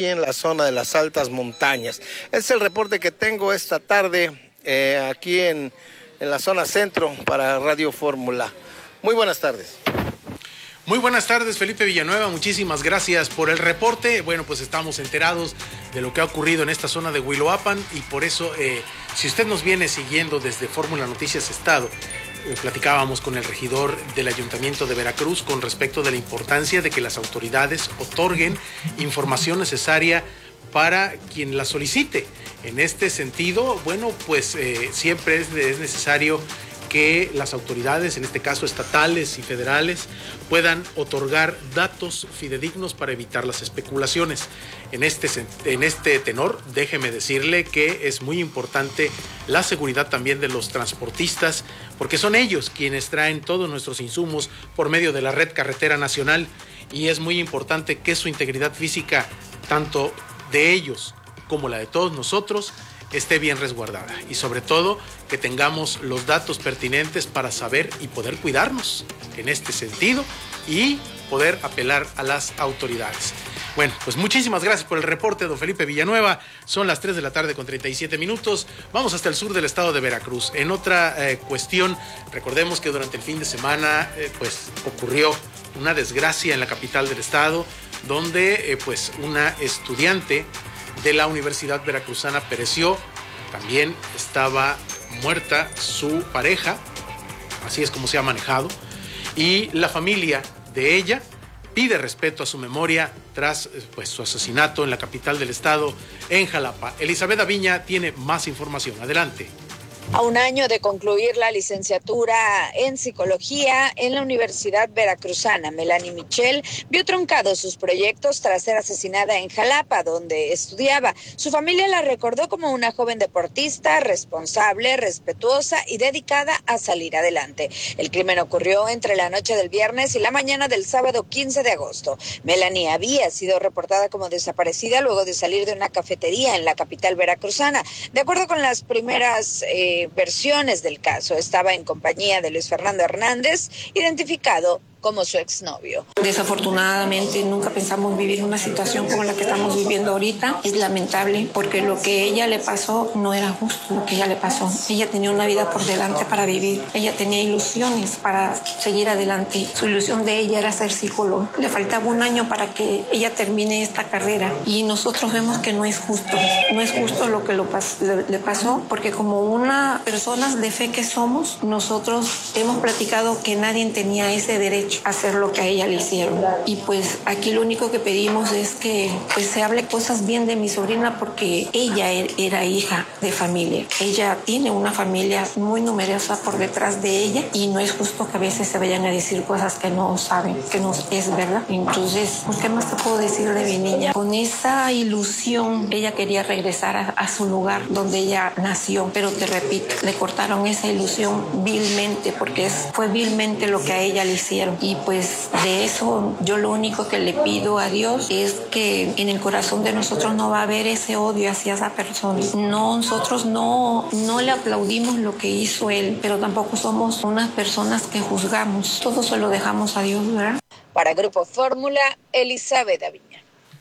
aquí en la zona de las altas montañas. Es el reporte que tengo esta tarde aquí en la zona centro para Radio Fórmula. Muy buenas tardes. Muy buenas tardes, Felipe Villanueva, muchísimas gracias por el reporte. Bueno, pues estamos enterados de lo que ha ocurrido en esta zona de Huiloapan y por eso, si usted nos viene siguiendo desde Fórmula Noticias Estado, platicábamos con el regidor del Ayuntamiento de Veracruz con respecto de la importancia de que las autoridades otorguen información necesaria para quien la solicite. En este sentido, bueno, pues siempre es necesario que las autoridades, en este caso estatales y federales, puedan otorgar datos fidedignos para evitar las especulaciones. En este tenor, déjeme decirle que es muy importante la seguridad también de los transportistas, porque son ellos quienes traen todos nuestros insumos por medio de la red carretera nacional, y es muy importante que su integridad física, tanto de ellos como la de todos nosotros, esté bien resguardada, y sobre todo que tengamos los datos pertinentes para saber y poder cuidarnos en este sentido y poder apelar a las autoridades. Bueno, pues muchísimas gracias por el reporte, don Felipe Villanueva. Son las 3 de la tarde con 37 minutos. Vamos hasta el sur del estado de Veracruz. En otra cuestión, recordemos que durante el fin de semana pues ocurrió una desgracia en la capital del estado, donde pues una estudiante de la Universidad Veracruzana pereció. También estaba muerta su pareja, así es como se ha manejado, y la familia de ella pide respeto a su memoria tras pues, su asesinato en la capital del estado, en Jalapa. Elizabeth Aviña tiene más información. Adelante. A un año de concluir la licenciatura en psicología en la Universidad Veracruzana, Melanie Michel vio truncados sus proyectos tras ser asesinada en Jalapa, donde estudiaba. Su familia la recordó como una joven deportista, responsable, respetuosa y dedicada a salir adelante. El crimen ocurrió entre la noche del viernes y la mañana del sábado 15 de agosto. Melanie había sido reportada como desaparecida luego de salir de una cafetería en la capital veracruzana. De acuerdo con las primeras versiones del caso, estaba en compañía de Luis Fernando Hernández, identificado como su exnovio. Desafortunadamente nunca pensamos vivir una situación como la que estamos viviendo ahorita. Es lamentable porque lo que ella le pasó no era justo lo que ella le pasó. Ella tenía una vida por delante para vivir. Ella tenía ilusiones para seguir adelante. Su ilusión de ella era ser psicóloga. Le faltaba un año para que ella termine esta carrera y nosotros vemos que no es justo. No es justo lo que le pasó, porque como una personas de fe que somos, nosotros hemos platicado que nadie tenía ese derecho hacer lo que a ella le hicieron. Y pues aquí lo único que pedimos es que pues se hable cosas bien de mi sobrina, porque ella era hija de familia. Ella tiene una familia muy numerosa por detrás de ella y no es justo que a veces se vayan a decir cosas que no saben, que no es verdad. Entonces, ¿qué más te puedo decir de mi niña? Con esa ilusión, ella quería regresar a su lugar donde ella nació, pero te repito, le cortaron esa ilusión vilmente, porque fue vilmente lo que a ella le hicieron. Y pues de eso yo lo único que le pido a Dios es que en el corazón de nosotros no va a haber ese odio hacia esa persona. No, nosotros no le aplaudimos lo que hizo él, pero tampoco somos unas personas que juzgamos. Todo se lo dejamos a Dios, ¿verdad? Para Grupo Fórmula, Elizabeth Aviña.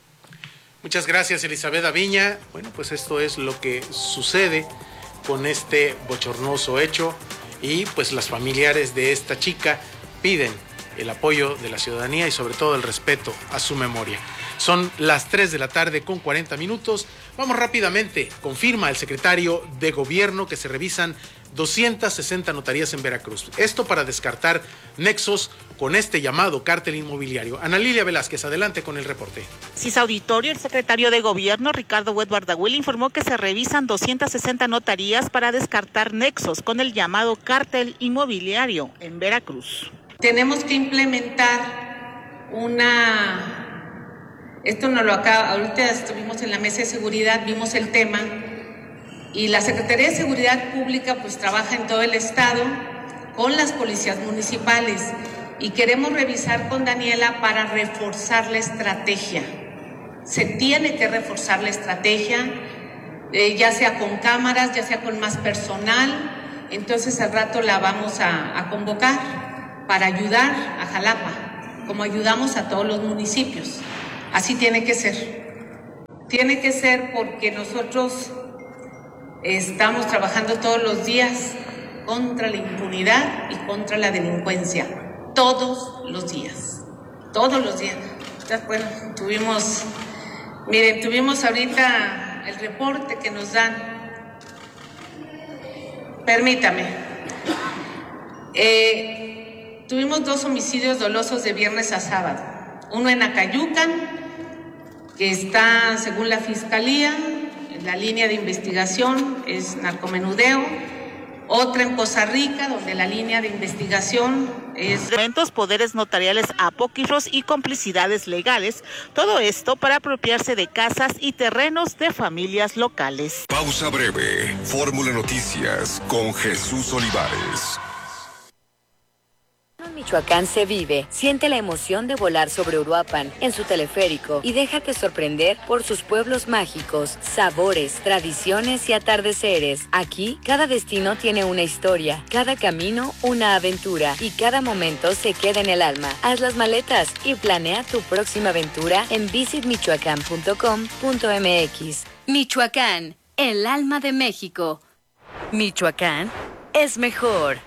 Muchas gracias, Elizabeth Aviña. Bueno, pues esto es lo que sucede con este bochornoso hecho, y pues las familiares de esta chica piden el apoyo de la ciudadanía y sobre todo el respeto a su memoria. Son las 3 de la tarde con 40 minutos. Vamos rápidamente. Confirma el secretario de Gobierno que se revisan 260 notarías en Veracruz. Esto para descartar nexos con este llamado cártel inmobiliario. Ana Lilia Velázquez, adelante con el reporte. CIS Auditorio, el secretario de Gobierno, Ricardo Huet informó que se revisan 260 notarías para descartar nexos con el llamado cártel inmobiliario en Veracruz. Tenemos que implementar esto no lo acaba, ahorita estuvimos en la mesa de seguridad, vimos el tema, y la Secretaría de Seguridad Pública pues trabaja en todo el estado con las policías municipales, y queremos revisar con Daniela para reforzar la estrategia. Se tiene que reforzar la estrategia, ya sea con cámaras, ya sea con más personal. Entonces al rato la vamos a convocar para ayudar a Jalapa, como ayudamos a todos los municipios. Así tiene que ser. Tiene que ser porque nosotros estamos trabajando todos los días contra la impunidad y contra la delincuencia. Todos los días. Todos los días. Bueno, tuvimos ahorita el reporte que nos dan. Permítame. Tuvimos 2 homicidios dolosos de viernes a sábado. Uno en Acayucan, que está, según la Fiscalía, en la línea de investigación es narcomenudeo. Otra en Poza Rica, donde la línea de investigación es... Poderes notariales apócrifos y complicidades legales. Todo esto para apropiarse de casas y terrenos de familias locales. Pausa breve. Fórmula Noticias con Jesús Olivares. En Michoacán se vive. Siente la emoción de volar sobre Uruapan en su teleférico y déjate sorprender por sus pueblos mágicos, sabores, tradiciones y atardeceres. Aquí, cada destino tiene una historia, cada camino una aventura y cada momento se queda en el alma. Haz las maletas y planea tu próxima aventura en visitmichoacán.com.mx. Michoacán, el alma de México. Michoacán es mejor.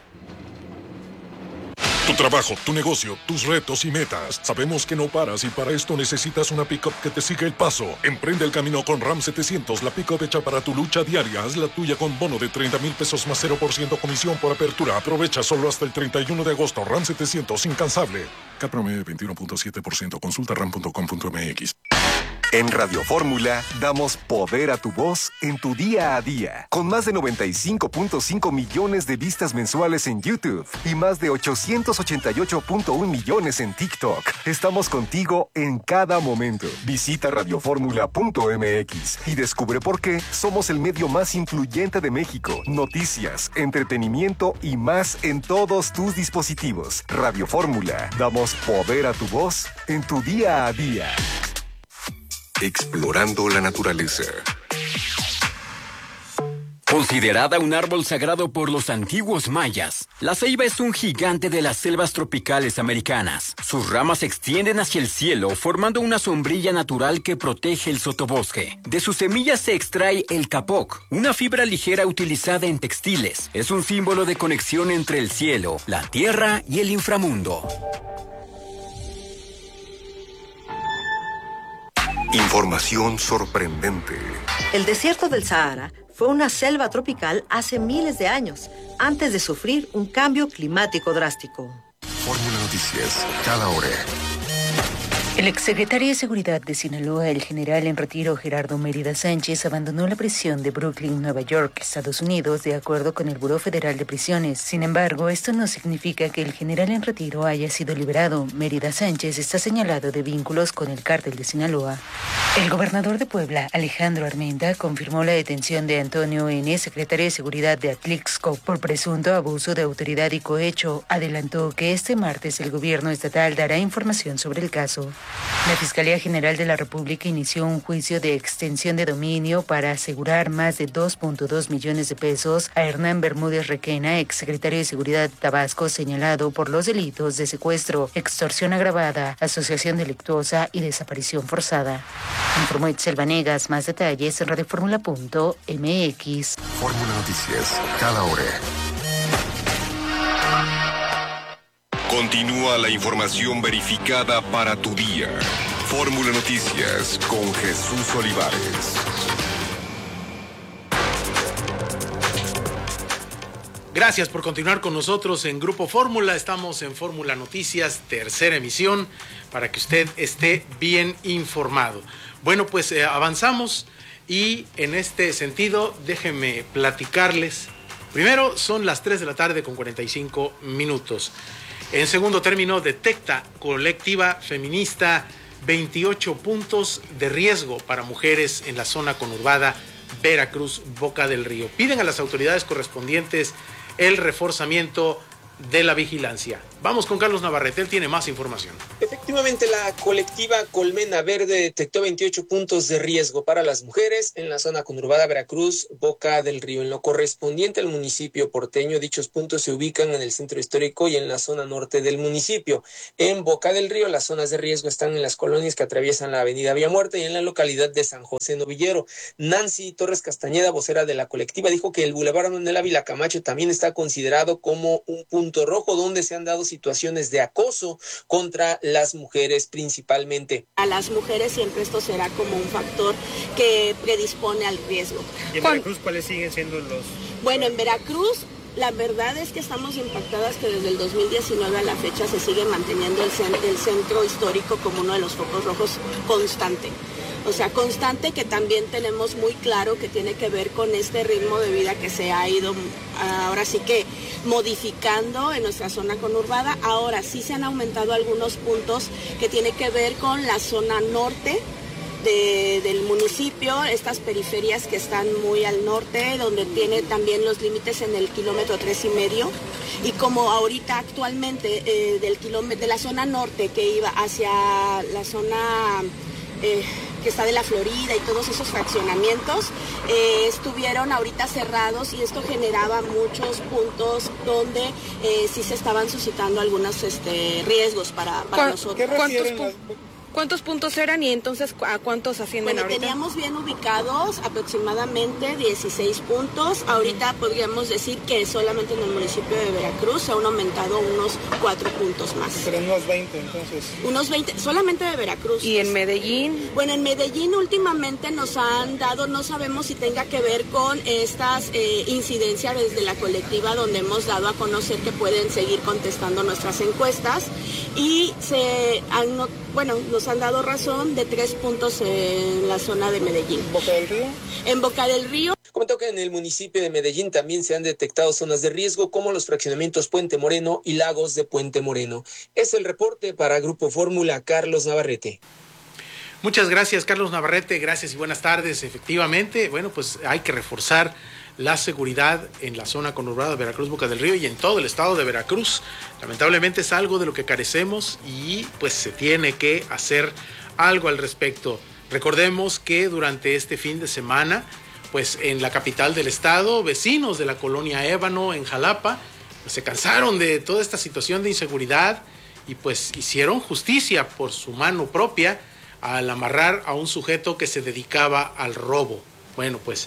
Tu trabajo, tu negocio, tus retos y metas. Sabemos que no paras y para esto necesitas una pick-up que te siga el paso. Emprende el camino con Ram 700, la pick-up hecha para tu lucha diaria. Haz la tuya con bono de 30,000 pesos más 0% comisión por apertura. Aprovecha solo hasta el 31 de agosto. Ram 700, incansable. CAT promedio 21.7%. Consulta ram.com.mx. En Radio Fórmula damos poder a tu voz en tu día a día. Con más de 95.5 millones de vistas mensuales en YouTube y más de 888.1 millones en TikTok. Estamos contigo en cada momento. Visita radioformula.mx y descubre por qué somos el medio más influyente de México. Noticias, entretenimiento y más en todos tus dispositivos. Radio Fórmula. Damos poder a tu voz en tu día a día. Explorando la naturaleza. Considerada un árbol sagrado por los antiguos mayas, la ceiba es un gigante de las selvas tropicales americanas. Sus ramas se extienden hacia el cielo, formando una sombrilla natural que protege el sotobosque. De sus semillas se extrae el capoc, una fibra ligera utilizada en textiles. Es un símbolo de conexión entre el cielo, la tierra y el inframundo. Información sorprendente. El desierto del Sahara fue una selva tropical hace miles de años, antes de sufrir un cambio climático drástico. Fórmula Noticias, cada hora. El exsecretario de Seguridad de Sinaloa, el general en retiro Gerardo Mérida Sánchez, abandonó la prisión de Brooklyn, Nueva York, Estados Unidos, de acuerdo con el Buró Federal de Prisiones. Sin embargo, esto no significa que el general en retiro haya sido liberado. Mérida Sánchez está señalado de vínculos con el cártel de Sinaloa. El gobernador de Puebla, Alejandro Armenta, confirmó la detención de Antonio N., secretario de Seguridad de Atlixco, por presunto abuso de autoridad y cohecho. Adelantó que este martes el gobierno estatal dará información sobre el caso. La Fiscalía General de la República inició un juicio de extensión de dominio para asegurar más de 2.2 millones de pesos a Hernán Bermúdez Requena, exsecretario de Seguridad de Tabasco, señalado por los delitos de secuestro, extorsión agravada, asociación delictuosa y desaparición forzada. Informó Itzel Vanegas. Más detalles en radioformula.mx. Fórmula Noticias, cada hora. Continúa la información verificada para tu día. Fórmula Noticias con Jesús Olivares. Gracias por continuar con nosotros en Grupo Fórmula. Estamos en Fórmula Noticias, tercera emisión, para que usted esté bien informado. Bueno, pues avanzamos y en este sentido déjenme platicarles. Primero, son las 3 de la tarde con 45 minutos. En segundo término, detecta colectiva feminista 28 puntos de riesgo para mujeres en la zona conurbada Veracruz, Boca del Río. Piden a las autoridades correspondientes el reforzamiento de la vigilancia. Vamos con Carlos Navarrete, él tiene más información. Efectivamente. Efectivamente, la colectiva Colmena Verde detectó 28 puntos de riesgo para las mujeres en la zona conurbada Veracruz, Boca del Río. En lo correspondiente al municipio porteño, dichos puntos se ubican en el centro histórico y en la zona norte del municipio. En Boca del Río, las zonas de riesgo están en las colonias que atraviesan la avenida Vía Muerta y en la localidad de San José Novillero. Nancy Torres Castañeda, vocera de la colectiva, dijo que el Boulevard Manuel Ávila Camacho también está considerado como un punto rojo donde se han dado situaciones de acoso contra las mujeres principalmente. A las mujeres siempre esto será como un factor que predispone al riesgo. ¿Y en Veracruz cuáles siguen siendo los...? Bueno, en Veracruz la verdad es que estamos impactadas que desde el 2019 a la fecha se sigue manteniendo el centro histórico como uno de los focos rojos constante. O sea, constante, que también tenemos muy claro que tiene que ver con este ritmo de vida que se ha ido ahora sí que modificando en nuestra zona conurbada. Ahora sí se han aumentado algunos puntos que tiene que ver con la zona norte del municipio, estas periferias que están muy al norte, donde tiene también los límites en el kilómetro 3,5, y como ahorita actualmente de la zona norte que iba hacia la zona que está de la Florida y todos esos fraccionamientos estuvieron ahorita cerrados, y esto generaba muchos puntos donde sí se estaban suscitando algunos riesgos para nosotros. ¿Cuántos puntos eran y entonces a cuántos ascienden ahorita? Teníamos bien ubicados aproximadamente 16 puntos. Ahorita podríamos decir que solamente en el municipio de Veracruz se han aumentado unos 4 puntos más. Pero unos 20 entonces. Unos 20, solamente de Veracruz. ¿Y en Medellín? Bueno, en Medellín últimamente nos han dado, no sabemos si tenga que ver con estas incidencias desde la colectiva, donde hemos dado a conocer que pueden seguir contestando nuestras encuestas, y nos han dado razón de 3 puntos en la zona de Medellín. ¿Boca del Río? En Boca del Río. Comentó que en el municipio de Medellín también se han detectado zonas de riesgo como los fraccionamientos Puente Moreno y Lagos de Puente Moreno. Es el reporte para Grupo Fórmula, Carlos Navarrete. Muchas gracias, Carlos Navarrete, gracias y buenas tardes. Efectivamente, bueno, pues hay que reforzar la seguridad en la zona conurbada de Veracruz, Boca del Río y en todo el estado de Veracruz. Lamentablemente es algo de lo que carecemos y pues se tiene que hacer algo al respecto. Recordemos que durante este fin de semana, pues en la capital del estado, vecinos de la colonia Ébano en Jalapa, pues se cansaron de toda esta situación de inseguridad y pues hicieron justicia por su mano propia al amarrar a un sujeto que se dedicaba al robo. Bueno, pues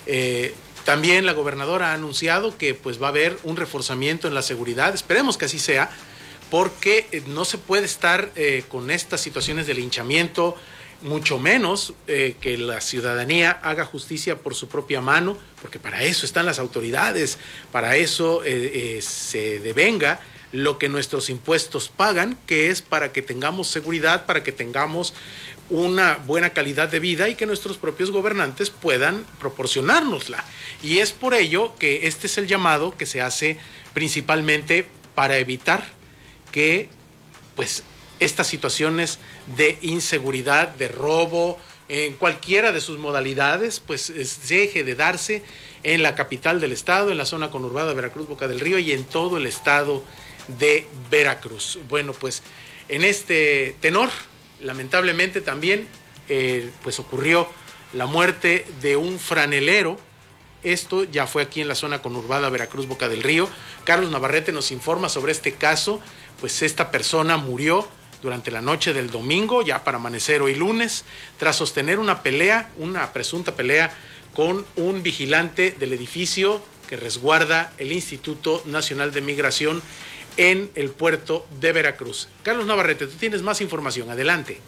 también la gobernadora ha anunciado que pues va a haber un reforzamiento en la seguridad. Esperemos que así sea, porque no se puede estar con estas situaciones de linchamiento, mucho menos que la ciudadanía haga justicia por su propia mano, porque para eso están las autoridades, para eso se devenga lo que nuestros impuestos pagan, que es para que tengamos seguridad, para que tengamos una buena calidad de vida y que nuestros propios gobernantes puedan proporcionárnosla. Y es por ello que este es el llamado que se hace principalmente para evitar que pues estas situaciones de inseguridad, de robo, en cualquiera de sus modalidades, pues deje de darse en la capital del estado, en la zona conurbada de Veracruz, Boca del Río y en todo el estado de Veracruz. Bueno, pues en este tenor, lamentablemente también pues ocurrió la muerte de un franelero. Esto ya fue aquí en la zona conurbada Veracruz, Boca del Río. Carlos Navarrete nos informa sobre este caso. Pues esta persona murió durante la noche del domingo, ya para amanecer hoy lunes, tras sostener una presunta pelea con un vigilante del edificio que resguarda el Instituto Nacional de Migración en el puerto de Veracruz. Carlos Navarrete, tú tienes más información, adelante.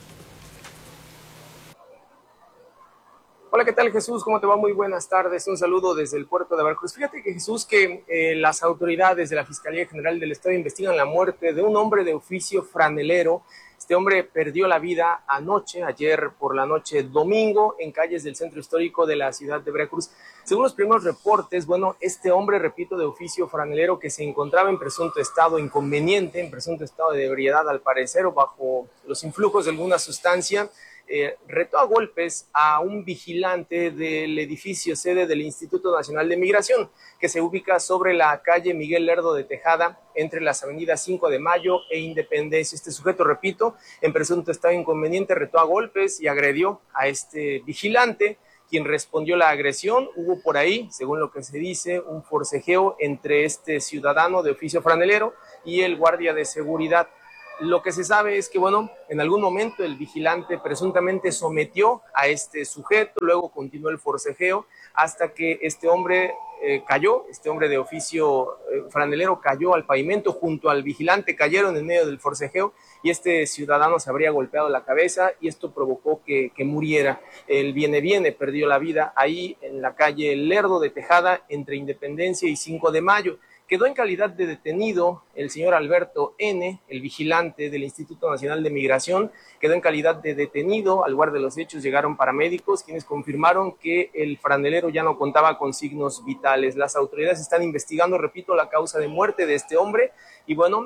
Hola, ¿qué tal, Jesús? ¿Cómo te va? Muy buenas tardes. Un saludo desde el puerto de Veracruz. Fíjate que, Jesús, que las autoridades de la Fiscalía General del Estado investigan la muerte de un hombre de oficio franelero. Este hombre perdió la vida ayer por la noche domingo, en calles del centro histórico de la ciudad de Veracruz. Según los primeros reportes, este hombre, repito, de oficio franelero, que se encontraba en presunto estado inconveniente, en presunto estado de ebriedad al parecer, o bajo los influjos de alguna sustancia, retó a golpes a un vigilante del edificio sede del Instituto Nacional de Migración, que se ubica sobre la calle Miguel Lerdo de Tejada, entre las avenidas 5 de Mayo e Independencia. Este sujeto, repito, en presunto estado inconveniente, retó a golpes y agredió a este vigilante, quien respondió la agresión. Hubo por ahí, según lo que se dice, un forcejeo entre este ciudadano de oficio franelero y el guardia de seguridad. Lo que se sabe es que, bueno, en algún momento el vigilante presuntamente sometió a este sujeto, luego continuó el forcejeo hasta que este hombre cayó, este hombre de oficio franelero cayó al pavimento, junto al vigilante cayeron en medio del forcejeo y este ciudadano se habría golpeado la cabeza y esto provocó que muriera. El viene perdió la vida ahí en la calle Lerdo de Tejada, entre Independencia y 5 de Mayo. Quedó en calidad de detenido el señor Alberto N., el vigilante del Instituto Nacional de Migración, quedó en calidad de detenido. Al lugar de los hechos llegaron paramédicos, quienes confirmaron que el franelero ya no contaba con signos vitales. Las autoridades están investigando, repito, la causa de muerte de este hombre y bueno,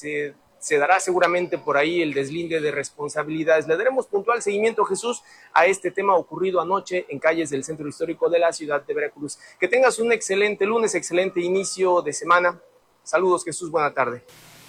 se dará seguramente por ahí el deslinde de responsabilidades. Le daremos puntual seguimiento, Jesús, a este tema ocurrido anoche en calles del centro histórico de la ciudad de Veracruz. Que tengas un excelente lunes, excelente inicio de semana. Saludos, Jesús, buena tarde.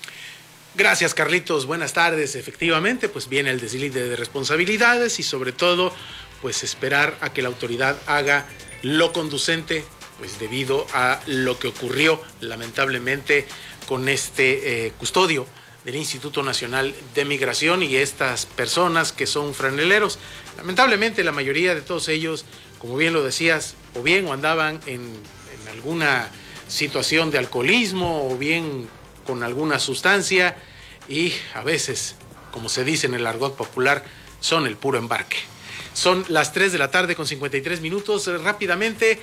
Gracias, Carlitos, buenas tardes. Efectivamente, pues viene el deslinde de responsabilidades y sobre todo, pues esperar a que la autoridad haga lo conducente, pues debido a lo que ocurrió lamentablemente con este custodio del Instituto Nacional de Migración y estas personas que son franeleros. Lamentablemente la mayoría de todos ellos, como bien lo decías, o bien andaban en alguna situación de alcoholismo o bien con alguna sustancia y a veces, como se dice en el argot popular, son el puro embarque. Son las 3 de la tarde con 53 minutos. Rápidamente,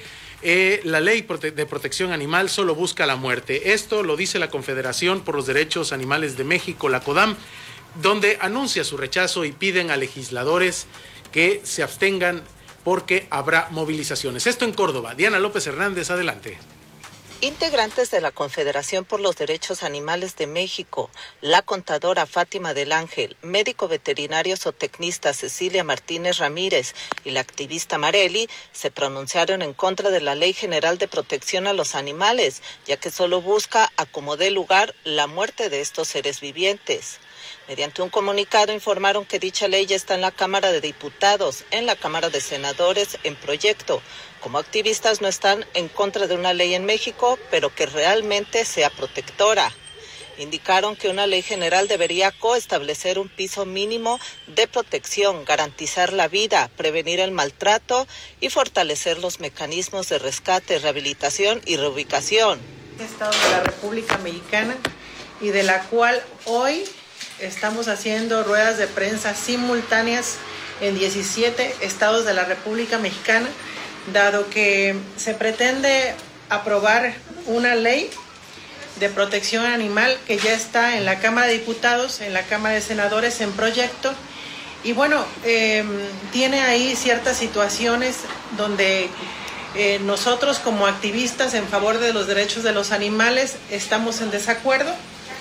la ley de protección animal solo busca la muerte. Esto lo dice la Confederación por los Derechos Animales de México, la CODAM, donde anuncia su rechazo y piden a legisladores que se abstengan porque habrá movilizaciones. Esto en Córdoba. Diana López Hernández, adelante. Integrantes de la Confederación por los Derechos Animales de México, la contadora Fátima del Ángel, médico veterinario zootecnista Cecilia Martínez Ramírez y la activista Marely se pronunciaron en contra de la Ley General de Protección a los Animales, ya que solo busca a como dé lugar la muerte de estos seres vivientes. Mediante un comunicado informaron que dicha ley ya está en la Cámara de Diputados, en la Cámara de Senadores en proyecto. Como activistas no están en contra de una ley en México, pero que realmente sea protectora. Indicaron que una ley general debería coestablecer un piso mínimo de protección, garantizar la vida, prevenir el maltrato y fortalecer los mecanismos de rescate, rehabilitación y reubicación. Estado de la República Mexicana y de la cual hoy estamos haciendo ruedas de prensa simultáneas en 17 estados de la República Mexicana, dado que se pretende aprobar una ley de protección animal que ya está en la Cámara de Diputados, en la Cámara de Senadores en proyecto. Y bueno, tiene ahí ciertas situaciones donde nosotros como activistas en favor de los derechos de los animales estamos en desacuerdo.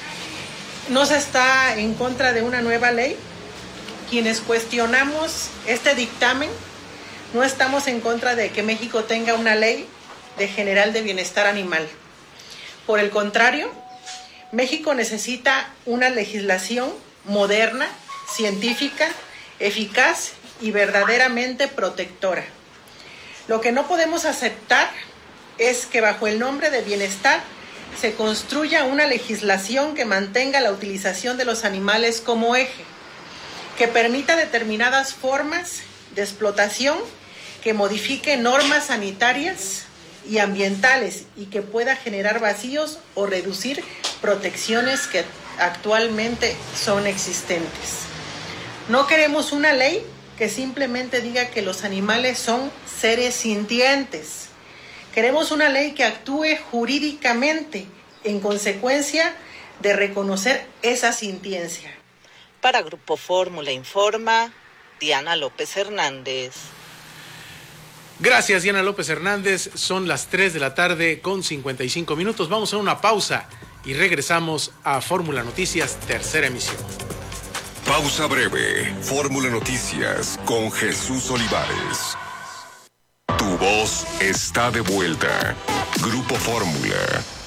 No se está en contra de una nueva ley. Quienes cuestionamos este dictamen no estamos en contra de que México tenga una ley general de bienestar animal. Por el contrario, México necesita una legislación moderna, científica, eficaz y verdaderamente protectora. Lo que no podemos aceptar es que bajo el nombre de bienestar se construya una legislación que mantenga la utilización de los animales como eje, que permita determinadas formas de explotación, que modifique normas sanitarias y ambientales y que pueda generar vacíos o reducir protecciones que actualmente son existentes. No queremos una ley que simplemente diga que los animales son seres sintientes. Queremos una ley que actúe jurídicamente en consecuencia de reconocer esa sintiencia. Para Grupo Fórmula informa Diana López Hernández. Gracias, Diana López Hernández. Son las 3 de la tarde con 55 minutos. Vamos a una pausa y regresamos a Fórmula Noticias, tercera emisión. Pausa breve. Fórmula Noticias con Jesús Olivares. Tu voz está de vuelta. Grupo Fórmula.